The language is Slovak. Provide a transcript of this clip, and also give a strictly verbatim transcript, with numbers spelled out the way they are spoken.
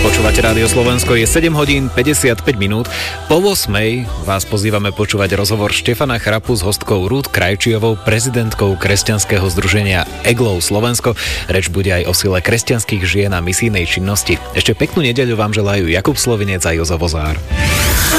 Počúvate Rádio Slovensko, je sedem hodín päťdesiatpäť minút. Po ôsmej vás pozývame počúvať rozhovor Štefana Chrapu s hostkou Ruth Krajčiovou, prezidentkou kresťanského združenia Eglou Slovensko. Reč bude aj o sile kresťanských žien a misijnej činnosti. Ešte peknú nedeľu vám želajú Jakub Slovinec a Jozo Vozár.